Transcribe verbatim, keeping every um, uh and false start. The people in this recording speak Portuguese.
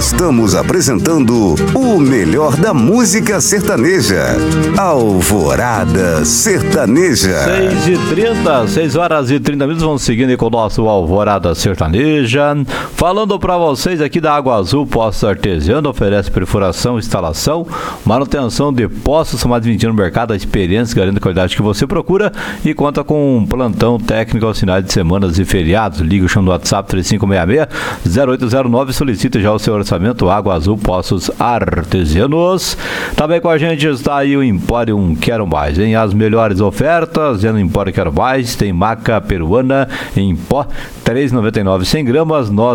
Estamos apresentando o melhor da música sertaneja. Alvorada Sertaneja. seis e trinta, seis horas e trinta minutos, vamos seguindo aí com o nosso Alvorada Sertaneja. Falando para vocês aqui da Água Azul Poços Artesiano, oferece perfuração, instalação, manutenção de poços, são mais de vinte anos no mercado, a experiência garante a qualidade que você procura e conta com um plantão técnico aos finais de semanas e feriados. Liga o chão do WhatsApp três cinco seis seis, zero oito zero nove, solicita já o seu orçamento. Água Azul Poços Artesianos. Também com a gente está aí o Empório Quero Mais, hein? As melhores ofertas no Empório Quero Mais, tem maca peruana em pó, três reais e noventa e nove centavos, cem gramas, nós